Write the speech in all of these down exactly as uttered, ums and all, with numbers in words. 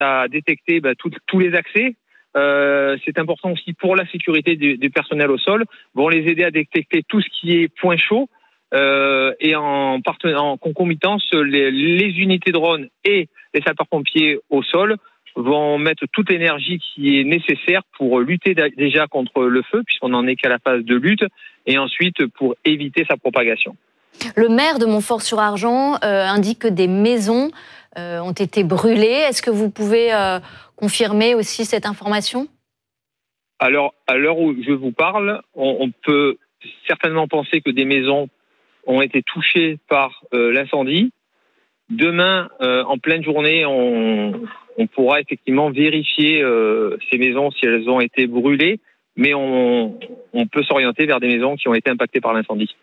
à détecter bah, tout, tous les accès. Euh, c'est important aussi pour la sécurité du, du personnel au sol. Vont les aider à détecter tout ce qui est point chaud. Euh, et en, en concomitance, les, les unités drones et les sapeurs-pompiers au sol vont mettre toute l'énergie qui est nécessaire pour lutter déjà contre le feu, puisqu'on n'en est qu'à la phase de lutte, et ensuite pour éviter sa propagation. Le maire de Montfort-sur-Argent euh, indique que des maisons euh, ont été brûlées. Est-ce que vous pouvez euh, confirmer aussi cette information ? Alors, à l'heure où je vous parle, on, on peut certainement penser que des maisons ont été touchées par euh, l'incendie. Demain, euh, en pleine journée, on, on pourra effectivement vérifier euh, ces maisons si elles ont été brûlées, mais on, on peut s'orienter vers des maisons qui ont été impactées par l'incendie.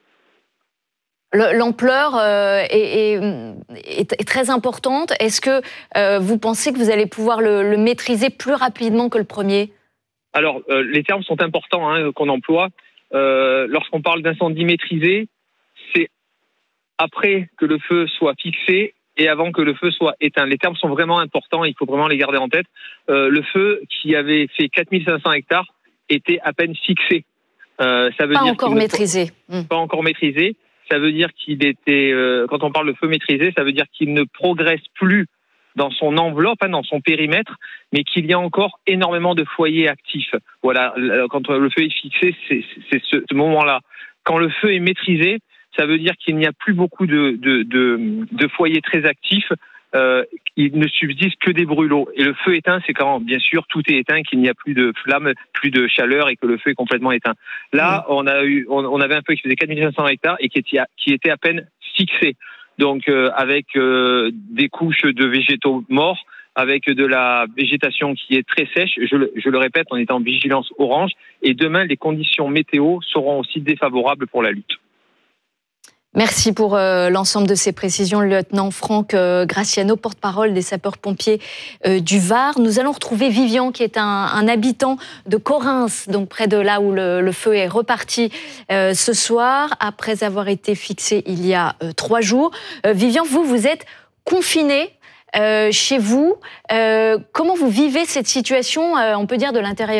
L'ampleur euh, est, est, est, est très importante. Est-ce que euh, vous pensez que vous allez pouvoir le, le maîtriser plus rapidement que le premier ? Alors, euh, les termes sont importants hein, qu'on emploie. Euh, lorsqu'on parle d'incendie maîtrisé, c'est après que le feu soit fixé et avant que le feu soit éteint. Les termes sont vraiment importants, il faut vraiment les garder en tête. Euh, le feu qui avait fait quatre mille cinq cents hectares était à peine fixé. Euh, ça veut pas dire encore maîtrisé. Ne... Pas encore maîtrisé. Ça veut dire qu'il était, euh, quand on parle de feu maîtrisé, ça veut dire qu'il ne progresse plus dans son enveloppe, hein, dans son périmètre, mais qu'il y a encore énormément de foyers actifs. Voilà, quand le feu est fixé, c'est, c'est ce, ce moment-là. Quand le feu est maîtrisé, ça veut dire qu'il n'y a plus beaucoup de, de, de, de foyers très actifs. Euh, il ne subsiste que des brûlots. Et le feu éteint, c'est quand, bien sûr, tout est éteint, qu'il n'y a plus de flamme, plus de chaleur et que le feu est complètement éteint. Là, on a eu, on, on avait un feu qui faisait quatre mille cinq cents hectares et qui était, qui était à peine fixé. Donc, euh, avec euh, des couches de végétaux morts, avec de la végétation qui est très sèche. Je le, je le répète, on est en vigilance orange. Et demain, les conditions météo seront aussi défavorables pour la lutte. Merci pour euh, l'ensemble de ces précisions, le lieutenant Franck euh, Graciano, porte-parole des sapeurs-pompiers euh, du Var. Nous allons retrouver Vivian, qui est un, un habitant de Correns, donc près de là où le, le feu est reparti euh, ce soir, après avoir été fixé il y a euh, trois jours. Euh, Vivian, vous, vous êtes confiné euh, chez vous. Euh, comment vous vivez cette situation, euh, on peut dire, de l'intérieur ?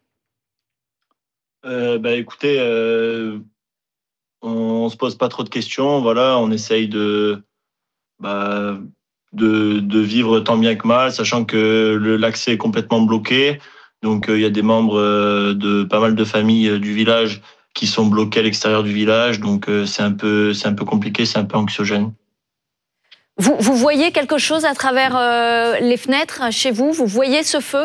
euh, bah, Écoutez... Euh... On se pose pas trop de questions, voilà, on essaye de, bah, de, de vivre tant bien que mal, sachant que le, l'accès est complètement bloqué. Donc, il euh, y a des membres euh, de pas mal de familles euh, du village qui sont bloqués à l'extérieur du village. Donc, euh, c'est un peu, c'est un peu compliqué, c'est un peu anxiogène. Vous, vous voyez quelque chose à travers euh, les fenêtres chez vous ? Vous voyez ce feu ?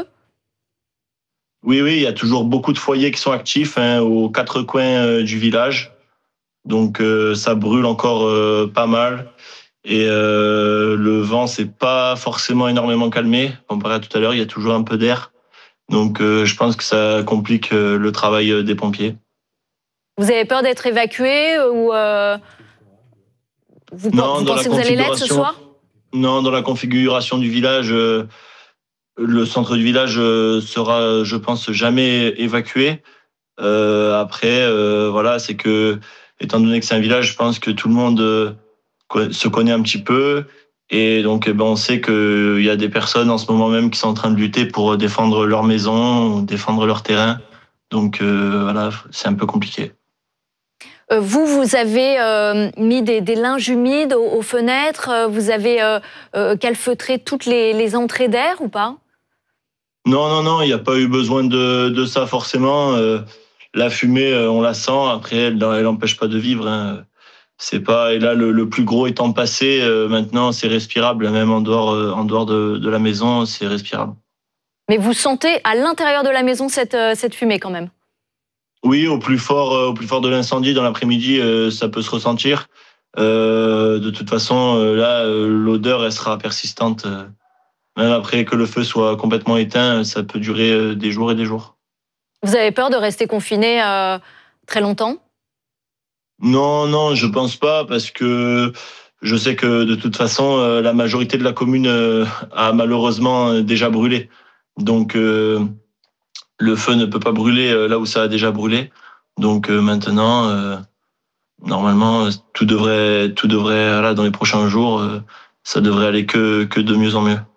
Oui, oui, il y a toujours beaucoup de foyers qui sont actifs hein, aux quatre coins euh, du village. Donc euh, ça brûle encore euh, pas mal et euh, le vent s'est pas forcément énormément calmé comparé à tout à l'heure. Il y a toujours un peu d'air, donc euh, je pense que ça complique euh, le travail des pompiers. Vous avez peur d'être évacué ou euh, vous, non, vous pensez que vous allez l'être ce soir ? Non, dans la configuration du village, euh, le centre du village euh, sera, je pense, jamais évacué. Euh, après, euh, voilà, c'est que étant donné que c'est un village, je pense que tout le monde euh, se connaît un petit peu. Et donc, eh ben, on sait qu'il y a des personnes en ce moment même qui sont en train de lutter pour défendre leur maison, défendre leur terrain. Donc, euh, voilà, c'est un peu compliqué. Euh, vous, vous avez euh, mis des, des linges humides aux, aux fenêtres. Vous avez euh, euh, calfeutré toutes les, les entrées d'air ou pas ? Non, non, non, il n'y a pas eu besoin de, de ça forcément. Euh, La fumée, on la sent. Après, elle n'empêche pas de vivre. Hein. C'est pas. Et là, le, le plus gros étant passé, euh, maintenant, c'est respirable. Même en dehors, euh, en dehors de, de la maison, c'est respirable. Mais vous sentez à l'intérieur de la maison cette, euh, cette fumée quand même ? Oui, au plus fort, euh, au plus fort de l'incendie, dans l'après-midi, euh, ça peut se ressentir. Euh, de toute façon, euh, là, euh, l'odeur, elle sera persistante. Euh, même après que le feu soit complètement éteint, ça peut durer euh, des jours et des jours. Vous avez peur de rester confiné euh, très longtemps ? Non, non, je pense pas parce que je sais que de toute façon, euh, la majorité de la commune euh, a malheureusement déjà brûlé. Donc, euh, le feu ne peut pas brûler euh, là où ça a déjà brûlé. Donc euh, maintenant, euh, normalement, tout devrait, tout devrait, là, dans les prochains jours, euh, ça devrait aller que, que de mieux en mieux.